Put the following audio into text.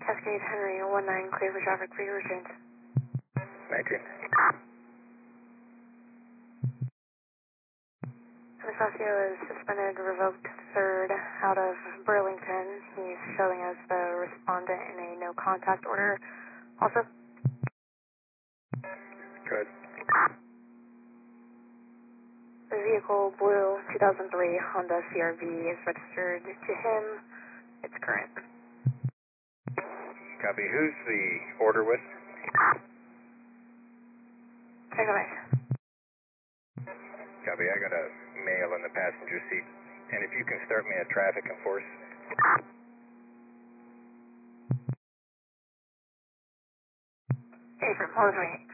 Cascade Henry 19, clear for traffic for your returns. 19. Anastasio is suspended, revoked, third out of Burlington. He's showing us the respondent in a no contact order. Also, Good. the vehicle, blue 2003 Honda CRV, is registered to him. It's current. Copy. Who's the order with? Take a minute. Copy. I got a male in the passenger seat. And if you can start me a traffic enforce. Hey, from Mosby.